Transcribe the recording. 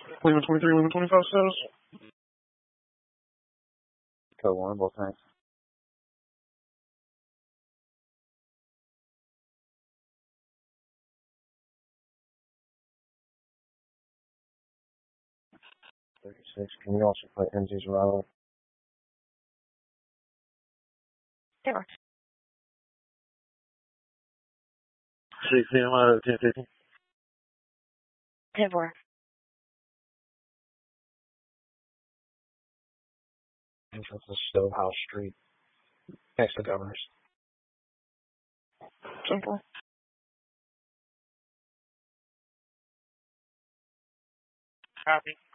Lehman 23, Lehman 25 says. Code 1, both tanks. Can you also put MZ's arrival? Sure. 6 p.m. out of 10:50. 10-4. Entrance to Stovehouse Street, next to Governor's. 10-4. Copy.